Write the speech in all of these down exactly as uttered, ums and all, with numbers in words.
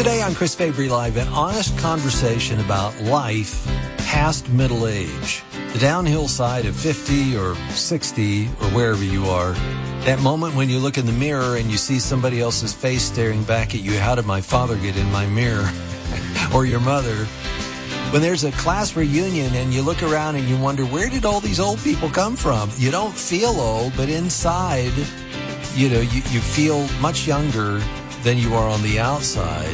Today on Chris Fabry Live, an honest conversation about life past middle age. The downhill side of fifty or sixty or wherever you are. That moment when you look in the mirror and you see somebody else's face staring back at you. How did my father get in my mirror? Or your mother. When there's a class reunion and you look around and you wonder, where did all these old people come from? You don't feel old, but inside, you know, you, you feel much younger than you are on the outside.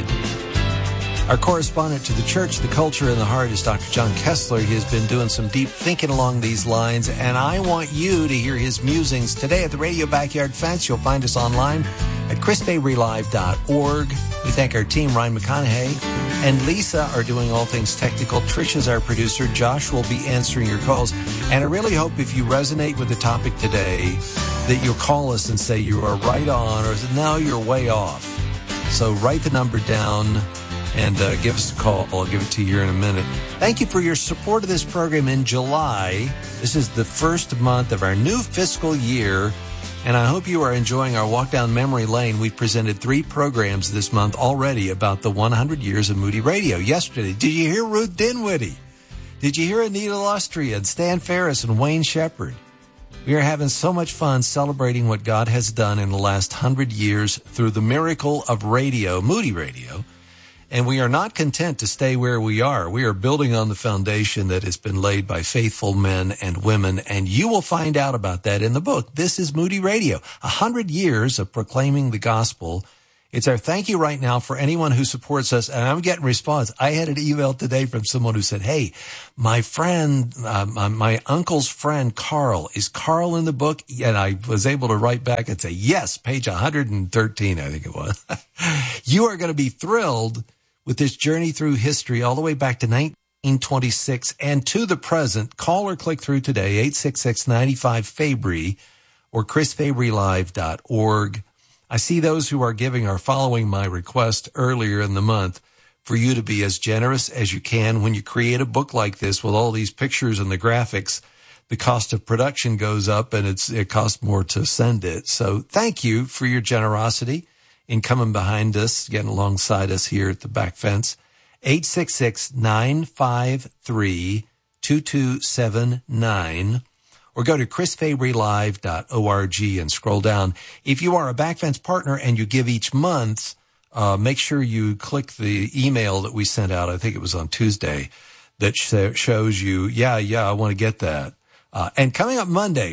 Our correspondent to the church, the culture, and the heart is Doctor John Kessler. He has been doing some deep thinking along these lines, and I want you to hear his musings today at the Radio Backyard Fence. You'll find us online at chris fabry live dot org. We thank our team, Ryan McConaughey and Lisa are doing all things technical. Trisha's our producer. Josh will be answering your calls. And I really hope if you resonate with the topic today that you'll call us and say you are right on or no, you're way off. So write the number down and uh, give us a call. I'll give it to you here in a minute. Thank you for your support of this program in July. This is the first month of our new fiscal year, and I hope you are enjoying our walk down memory lane. We've presented three programs this month already about the one hundred years of Moody Radio. Yesterday, did you hear Ruth Dinwiddie? Did you hear Anita Lustria and Stan Ferris and Wayne Shepherd? We are having so much fun celebrating what God has done in the last hundred years through the miracle of radio, Moody Radio. And we are not content to stay where we are. We are building on the foundation that has been laid by faithful men and women, and you will find out about that in the book. This is Moody Radio, a hundred years of proclaiming the gospel. It's our thank you right now for anyone who supports us, and I'm getting response. I had an email today from someone who said, hey, my friend, uh, my, my uncle's friend, Carl, is Carl in the book? And I was able to write back and say, yes, page one hundred thirteen, I think it was. You are going to be thrilled with this journey through history all the way back to nineteen twenty-six and to the present. Call or click through today, eight six six, nine five, Fabry or chris fabry live dot org. I see those who are giving are following my request earlier in the month for you to be as generous as you can. When you create a book like this with all these pictures and the graphics, the cost of production goes up and it's it costs more to send it. So thank you for your generosity in coming behind us, getting alongside us here at the back fence. eight six six, nine five three, two two seven nine or go to chris fabry live dot org and scroll down. If you are a back fence partner and you give each month, uh, make sure you click the email that we sent out, I think it was on Tuesday, that sh- shows you, yeah, yeah, I want to get that. Uh, and coming up Monday,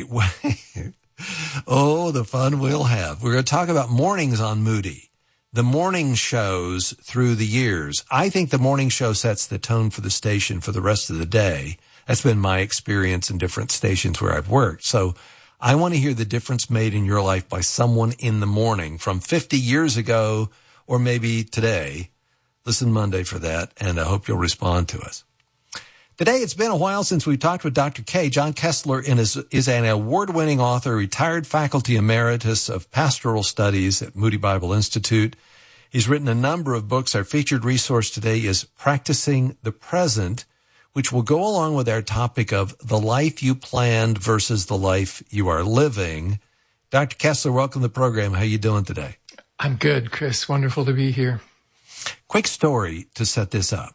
oh, the fun we'll have. We're going to talk about mornings on Moody, the morning shows through the years. I think the morning show sets the tone for the station for the rest of the day. That's been my experience in different stations where I've worked. So I want to hear the difference made in your life by someone in the morning from fifty years ago or maybe today. Listen Monday for that, and I hope you'll respond to us. Today, it's been a while since we talked with Doctor K. John Kessler is, is an award-winning author, retired faculty emeritus of pastoral studies at Moody Bible Institute. He's written a number of books. Our featured resource today is Practicing the Present, which will go along with our topic of the life you planned versus the life you are living. Doctor Kessler, welcome to the program. How are you doing today? I'm good, Chris. Wonderful to be here. Quick story to set this up.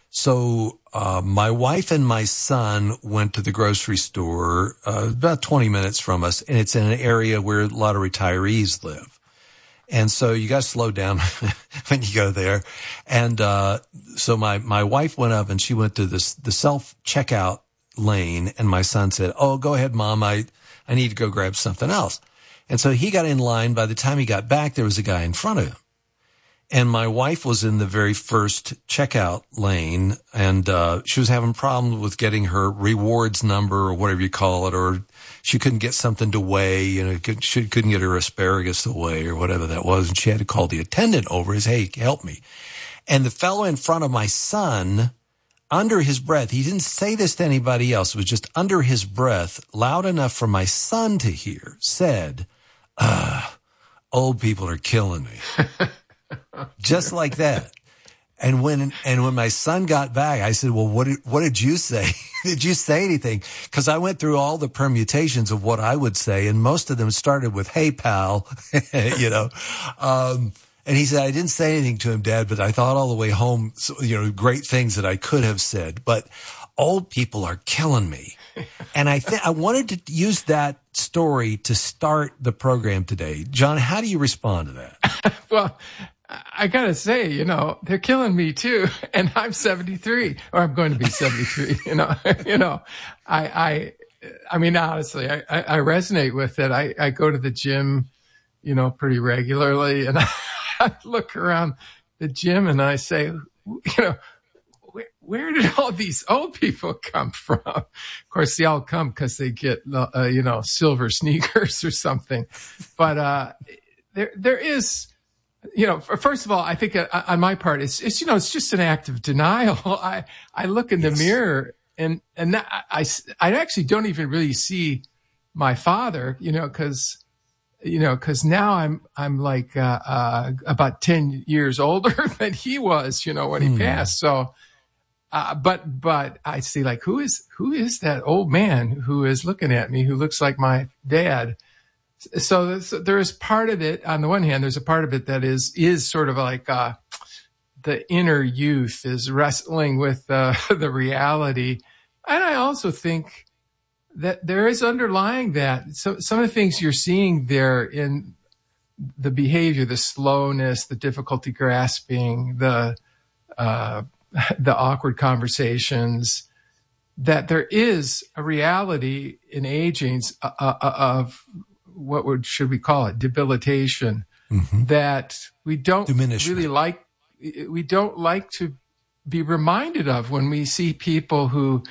So uh my wife and my son went to the grocery store uh, about twenty minutes from us, and it's in an area where a lot of retirees live. And so you got to slow down when you go there. And uh so my my wife went up and she went to this the self-checkout lane, and my son said, oh, go ahead, Mom, I, I need to go grab something else. And so he got in line. By the time he got back, there was a guy in front of him. And my wife was in the very first checkout lane, and uh she was having problems with getting her rewards number or whatever you call it, or she couldn't get something to weigh, you know, she couldn't get her asparagus to weigh or whatever that was, and she had to call the attendant over and say, hey, help me. And the fellow in front of my son, under his breath, he didn't say this to anybody else, it was just under his breath, loud enough for my son to hear, said, ah, old people are killing me. Just like that. And when and when my son got back, I said, well, what did, what did you say? Did you say anything? Because I went through all the permutations of what I would say, and most of them started with, hey, pal, you know. Um, And he said, I didn't say anything to him, Dad, but I thought all the way home, you know, great things that I could have said. But old people are killing me. And I think I wanted to use that story to start the program today. John, how do you respond to that? Well, I gotta say, you know, they're killing me too. And I'm seventy-three, or I'm going to be seventy-three, you know, you know, I, I, I mean, honestly, I, I resonate with it. I, I go to the gym, you know, pretty regularly, and I, I look around the gym and I say, you know, where, where did all these old people come from? Of course, they all come because they get, uh, you know, silver sneakers or something. But uh, there, there is, you know, first of all, I think uh, on my part, it's, it's, you know, it's just an act of denial. I, I look in the yes. mirror and, and I, I, I actually don't even really see my father, you know, because, you know, because now I'm, I'm like uh, uh, about ten years older than he was, you know, when he hmm. passed. So, uh, but, but I see like, who is, who is that old man who is looking at me, who looks like my dad? So, so there is part of it, on the one hand, there's a part of it that is, is sort of like, uh, the inner youth is wrestling with, uh, the reality. And I also think that there is underlying that. So some of the things you're seeing there in the behavior, the slowness, the difficulty grasping, the, uh, the awkward conversations, that there is a reality in aging uh, uh, of, what would, should we call it? Debilitation, mm-hmm. that we don't really like, we don't like to be reminded of when we see people who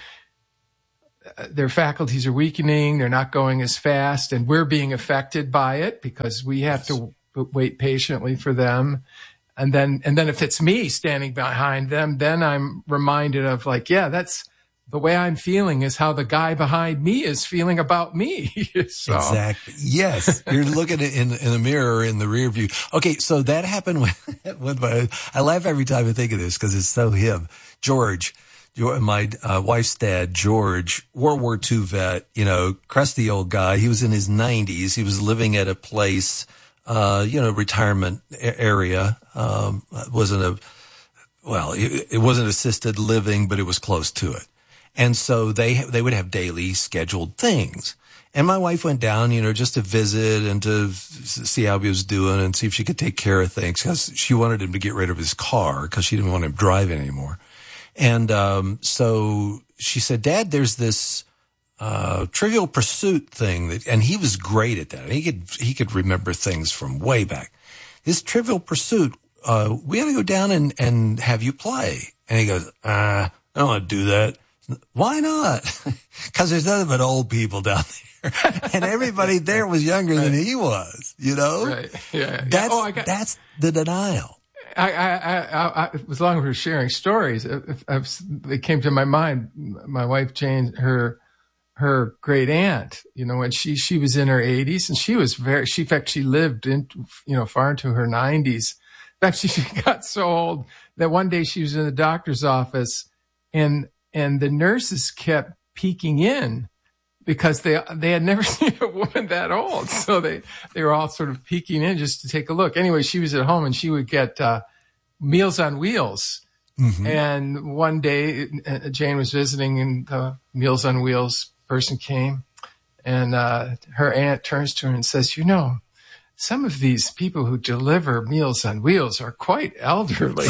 uh, their faculties are weakening, they're not going as fast, and we're being affected by it because we have yes. to wait patiently for them. And then, and then if it's me standing behind them, then I'm reminded of like, yeah, that's, the way I'm feeling is how the guy behind me is feeling about me. So. Exactly. Yes. You're looking at in, in the mirror in the rear view. Okay. So that happened with, with my, I laugh every time I think of this because it's so him. George, my uh, wife's dad, George, World War Two vet, you know, crusty old guy. He was in his nineties. He was living at a place, uh, you know, retirement area. Um, it wasn't a, well, it, it wasn't assisted living, but it was close to it. And so they, they would have daily scheduled things. And my wife went down, you know, just to visit and to see how he was doing and see if she could take care of things because she wanted him to get rid of his car because she didn't want him driving anymore. And, um, so she said, Dad, there's this, uh, Trivial Pursuit thing that, and he was great at that. He could, he could remember things from way back. This Trivial Pursuit, uh, we got to go down and, and have you play. And he goes, uh, I don't want to do that. Why not? Because there's nothing but old people down there, and everybody there was younger right. than he was. You know, right? Yeah, that's yeah. Oh, I got, that's the denial. I, I, I, I, as long as we're sharing stories, if, if, it came to my mind. My wife Jane, her her great aunt, you know, when she she was in her eighties, and she was very. She in fact she lived in, you know, far into her nineties. In fact, she, she got so old that one day she was in the doctor's office, and And the nurses kept peeking in because they they had never seen a woman that old. So they, they were all sort of peeking in just to take a look. Anyway, she was at home and she would get uh, Meals on Wheels. Mm-hmm. And one day uh, Jane was visiting and the Meals on Wheels person came. And uh, her aunt turns to her and says, you know, some of these people who deliver Meals on Wheels are quite elderly.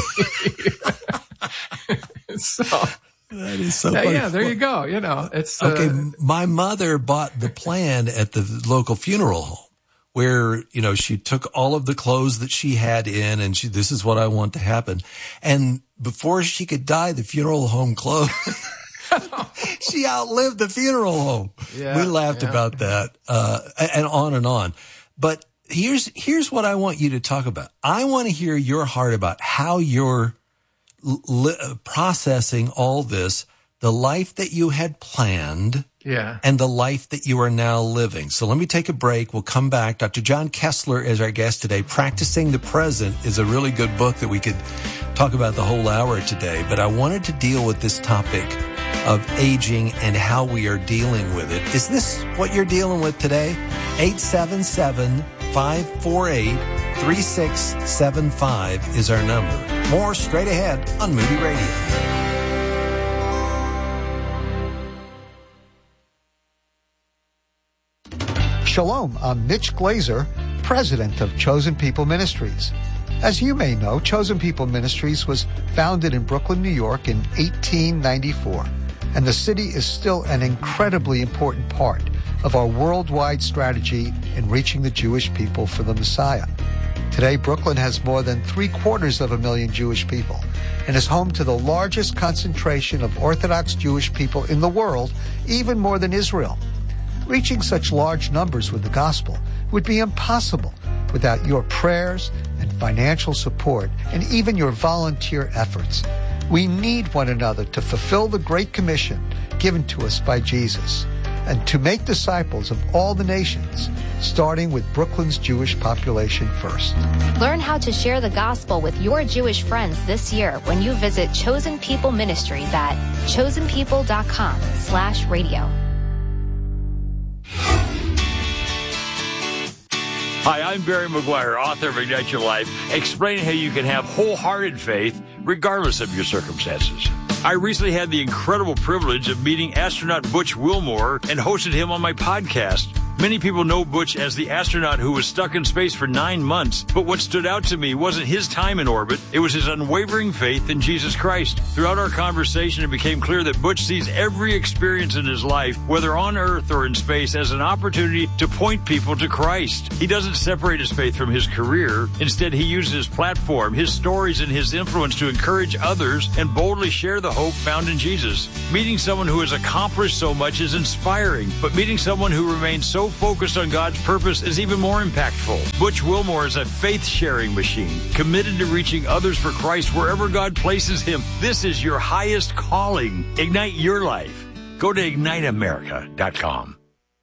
So... That is so yeah, funny. yeah, there you go. You know, it's okay. Uh, my mother bought the plan at the local funeral home where, you know, she took all of the clothes that she had in and she, this is what I want to happen. And before she could die, the funeral home closed. She outlived the funeral home. Yeah, we laughed yeah. about that, uh, and on and on. But here's, here's what I want you to talk about. I want to hear your heart about how you're Li- processing all this, the life that you had planned yeah. and the life that you are now living. So let me take a break. We'll come back. Doctor John Kessler is our guest today. Practicing the Present is a really good book that we could talk about the whole hour today. But I wanted to deal with this topic of aging and how we are dealing with it. Is this what you're dealing with today? eight seven seven, five four eight, three six seven five is our number. More straight ahead on Moody Radio. Shalom, I'm Mitch Glazer, president of Chosen People Ministries. As you may know, Chosen People Ministries was founded in Brooklyn, New York in eighteen ninety-four, and the city is still an incredibly important part of our worldwide strategy in reaching the Jewish people for the Messiah. Today, Brooklyn has more than three quarters of a million Jewish people and is home to the largest concentration of Orthodox Jewish people in the world, even more than Israel. Reaching such large numbers with the gospel would be impossible without your prayers and financial support and even your volunteer efforts. We need one another to fulfill the Great Commission given to us by Jesus and to make disciples of all the nations, starting with Brooklyn's Jewish population first. Learn how to share the gospel with your Jewish friends this year when you visit Chosen People Ministries at chosenpeople.com slash radio. Hi, I'm Barry McGuire, author of Ignite Your Life, explaining how you can have wholehearted faith regardless of your circumstances. I recently had the incredible privilege of meeting astronaut Butch Wilmore and hosted him on my podcast. Many people know Butch as the astronaut who was stuck in space for nine months, but what stood out to me wasn't his time in orbit, it was his unwavering faith in Jesus Christ. Throughout our conversation, it became clear that Butch sees every experience in his life, whether on Earth or in space, as an opportunity to point people to Christ. He doesn't separate his faith from his career. Instead, he uses his platform, his stories, and his influence to encourage others and boldly share the hope found in Jesus. Meeting someone who has accomplished so much is inspiring, but meeting someone who remains so focused on God's purpose is even more impactful. Butch Wilmore is a faith-sharing machine, committed to reaching others for Christ wherever God places him. This is your highest calling. Ignite your life. Go to ignite america dot com.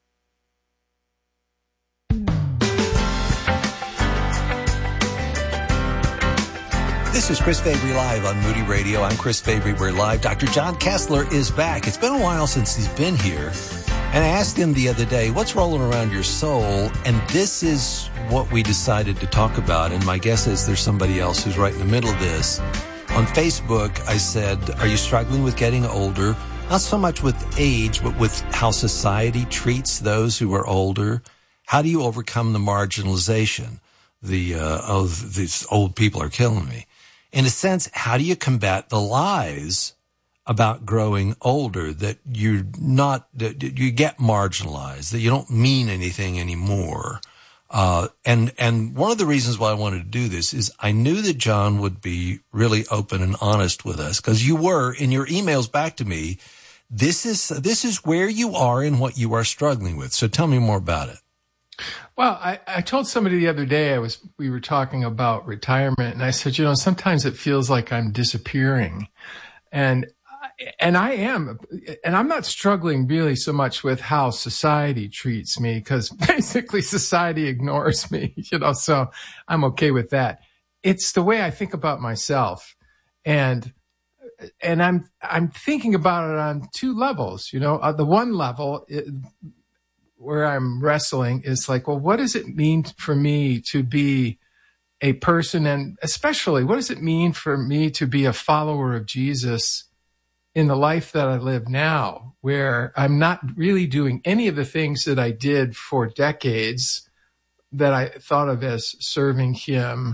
This is Chris Fabry Live on Moody Radio. I'm Chris Fabry. We're live. Doctor John Kessler is back. It's been a while since he's been here. And I asked him the other day, what's rolling around your soul? And this is what we decided to talk about. And my guess is there's somebody else who's right in the middle of this. On Facebook, I said, are you struggling with getting older? Not so much with age, but with how society treats those who are older. How do you overcome the marginalization? The, uh, oh, these old people are killing me. In a sense, how do you combat the lies about growing older, that you're not, that you get marginalized, that you don't mean anything anymore? Uh, and, and one of the reasons why I wanted to do this is I knew that John would be really open and honest with us, because you were in your emails back to me. This is, this is where you are and what you are struggling with. So tell me more about it. Well, I, I told somebody the other day, I was, we were talking about retirement, and I said, you know, sometimes it feels like I'm disappearing. And, and I am, and I'm not struggling really so much with how society treats me, because basically society ignores me, you know, so I'm okay with that. It's the way I think about myself. And, and I'm, I'm thinking about it on two levels, you know, uh, the one level, it, where I'm wrestling is like, well, what does it mean for me to be a person? And especially, what does it mean for me to be a follower of Jesus in the life that I live now, where I'm not really doing any of the things that I did for decades that I thought of as serving him.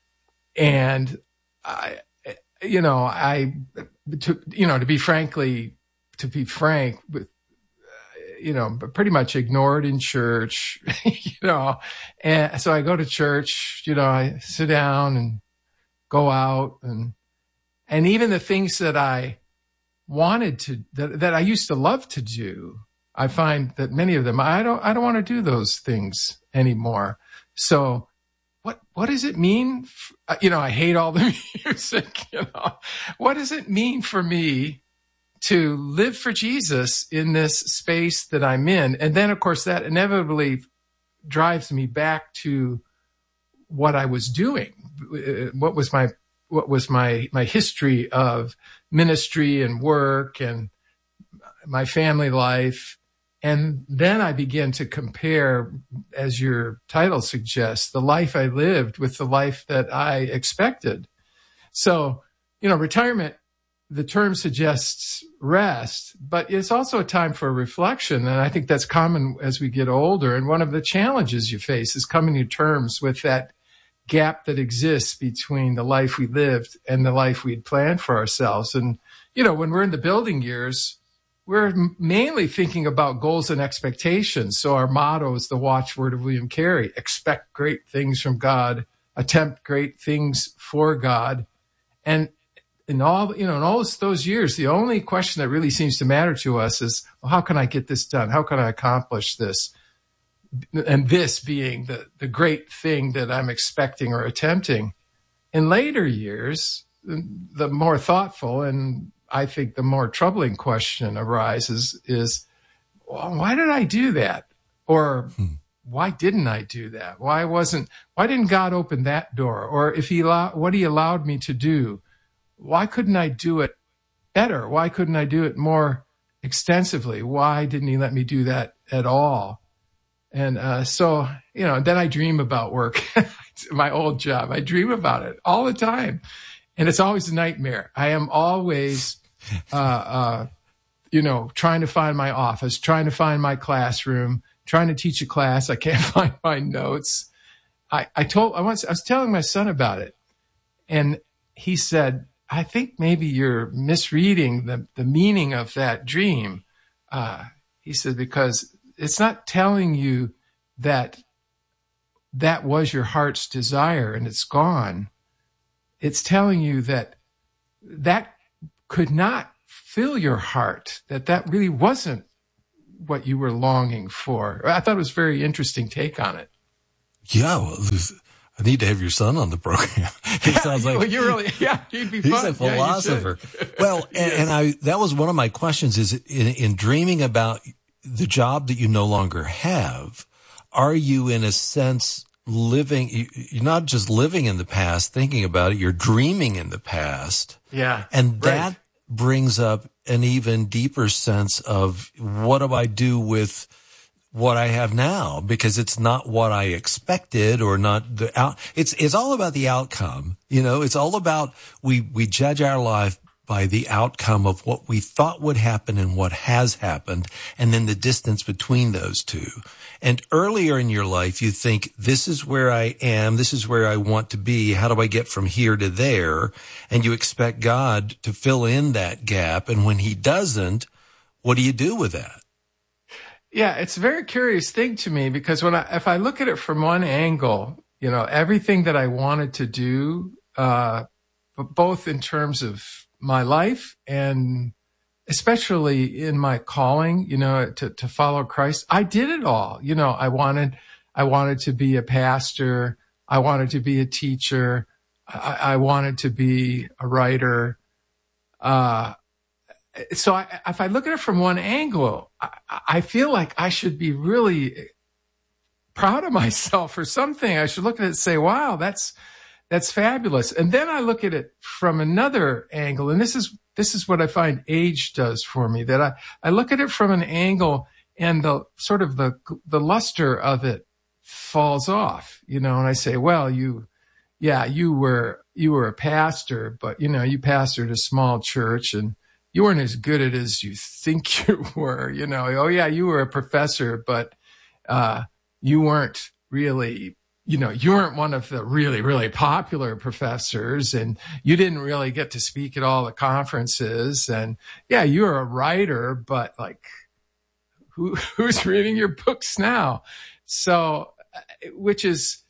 And I, you know, I, to, you know, to be frankly, to be frank, with, you know, pretty much ignored in church, you know, and so I go to church, you know, I sit down and go out, and, and even the things that I wanted to, that, that I used to love to do, I find that many of them, I don't, I don't want to do those things anymore. So what, what does it mean? For, you know, I hate all the music, you know, what does it mean for me to live for Jesus in this space that I'm in? And then, of course, that inevitably drives me back to what I was doing. What was my, what was my, my history of ministry and work and my family life. And then I began to compare, as your title suggests, the life I lived with the life that I expected. So, you know, retirement, the term suggests rest, but it's also a time for reflection. And I think that's common as we get older. And one of the challenges you face is coming to terms with that gap that exists between the life we lived and the life we'd planned for ourselves. And, you know, when we're in the building years, we're mainly thinking about goals and expectations. So our motto is the watchword of William Carey: expect great things from God, attempt great things for God. And in all, you know, in all those years, the only question that really seems to matter to us is, well, how can I get this done? How can I accomplish this? And this being the, the great thing that I'm expecting or attempting. In later years, the more thoughtful and I think the more troubling question arises is, well, why did I do that? Or hmm. why didn't I do that? Why wasn't, why didn't God open that door? Or if he allowed, what he allowed me to do, why couldn't I do it better? Why couldn't I do it more extensively? Why didn't he let me do that at all? And uh, so, you know, then I dream about work, my old job. I dream about it all the time. And it's always a nightmare. I am always, uh, uh, you know, trying to find my office, trying to find my classroom, trying to teach a class. I can't find my notes. I, I told, I once, I was telling my son about it. And he said, I think maybe you're misreading the, the meaning of that dream. Uh, he said, because it's not telling you that that was your heart's desire and it's gone. It's telling you that that could not fill your heart, that that really wasn't what you were longing for. I thought it was a very interesting take on it. Yeah, well, I need to have your son on the program. It sounds like well, you really, yeah, you'd be he's fun. a philosopher. Yeah, well, and, yes. and I that was one of my questions: is in, in dreaming about the job that you no longer have, are you in a sense living, you're not just living in the past, thinking about it, you're dreaming in the past. Yeah. And that right. brings up an even deeper sense of what do I do with what I have now? Because it's not what I expected or not the out. It's, it's all about the outcome. You know, it's all about, we, we judge our life by the outcome of what we thought would happen and what has happened, and then the distance between those two. And earlier in your life, you think, this is where I am, this is where I want to be, how do I get from here to there? And you expect God to fill in that gap, and when he doesn't, what do you do with that? Yeah, it's a very curious thing to me, because when I, if I look at it from one angle, you know, everything that I wanted to do, uh, but both in terms of my life and especially in my calling, you know, to, to follow Christ, I did it all. You know, I wanted, I wanted to be a pastor. I wanted to be a teacher. I, I wanted to be a writer. Uh, so I, if I look at it from one angle, I, I feel like I should be really proud of myself for something. I should look at it and say, wow, that's, That's fabulous. And then I look at it from another angle, and this is this is what I find age does for me, that I, I look at it from an angle and the sort of the the luster of it falls off, you know, and I say, well, you yeah, you were you were a pastor, but you know, you pastored a small church and you weren't as good at it as you think you were, you know. Oh yeah, you were a professor, but uh you weren't really You know, you weren't one of the really, really popular professors, and you didn't really get to speak at all the conferences. And yeah, you're a writer, but like, who, who's reading your books now? So, which is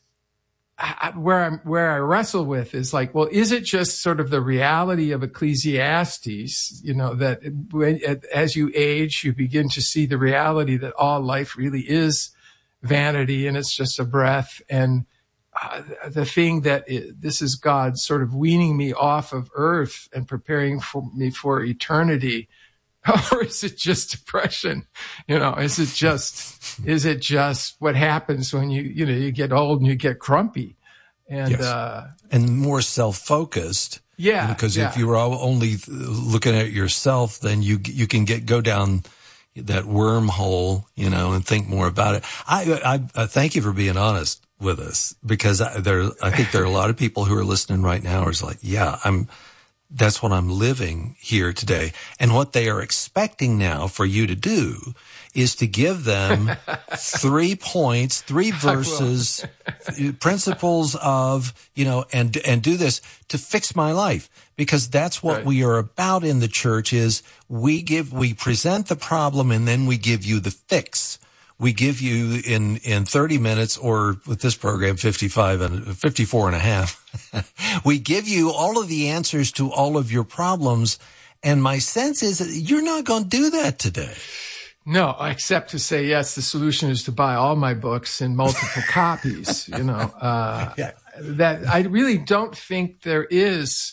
where I'm, where I wrestle with is like, well, is it just sort of the reality of Ecclesiastes? You know, that when, as you age, you begin to see the reality that all life really is vanity, and it's just a breath. And uh, the thing that it, this is God sort of weaning me off of earth and preparing for me for eternity. Or is it just depression? You know, is it just, is it just what happens when you, you know, you get old and you get grumpy and, yes. uh, and more self-focused. Yeah. Because yeah. if you're only looking at yourself, then you, you can get, go down, that wormhole, you know, and think more about it. I, I, I thank you for being honest with us, because I, there, I think there are a lot of people who are listening right now who's like, yeah, I'm, that's what I'm living here today. And what they are expecting now for you to do is to give them three points, three verses, principles of, you know, and, and do this to fix my life. Because that's what right. we are about in the church is we give, we present the problem and then we give you the fix. We give you in, in thirty minutes, or with this program, fifty-five and fifty-four and a half. We give you all of the answers to all of your problems. And my sense is that you're not going to do that today. No, except to say, yes, the solution is to buy all my books in multiple copies, you know, uh, yeah. that I really don't think there is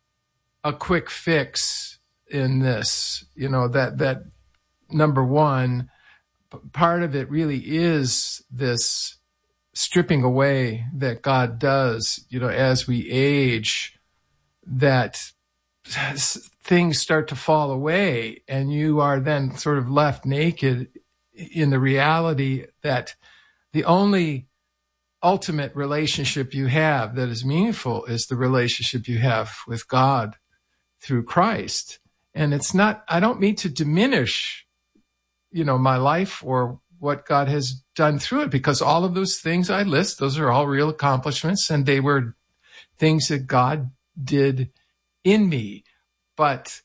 a quick fix in this, you know, that, that number one, part of it really is this stripping away that God does, you know, as we age, that things start to fall away and you are then sort of left naked in the reality that the only ultimate relationship you have that is meaningful is the relationship you have with God through Christ. And it's not, I don't mean to diminish, you know, my life or what God has done through it, because all of those things I list, those are all real accomplishments and they were things that God did in me. But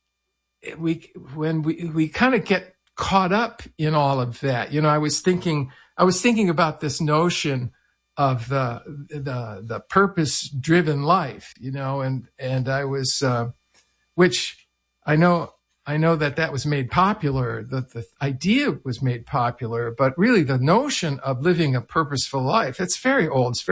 we, when we, we kind of get caught up in all of that, you know, I was thinking, I was thinking about this notion of the, the, the purpose driven life, you know, and, and I was, uh, which I know, I know that that was made popular, that the idea was made popular, but really the notion of living a purposeful life, it's very old. It's very